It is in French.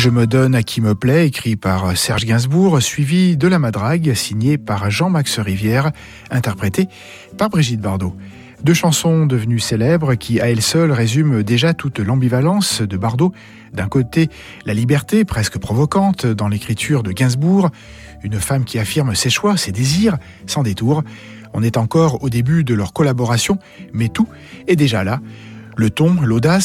Je me donne à qui me plaît, écrit par Serge Gainsbourg, suivi de La Madrague, signé par Jean-Max Rivière, interprété par Brigitte Bardot. 2 chansons devenues célèbres qui, à elles seules, résument déjà toute l'ambivalence de Bardot. D'un côté, la liberté presque provocante dans l'écriture de Gainsbourg, une femme qui affirme ses choix, ses désirs, sans détour. On est encore au début de leur collaboration, mais tout est déjà là. Le ton, l'audace,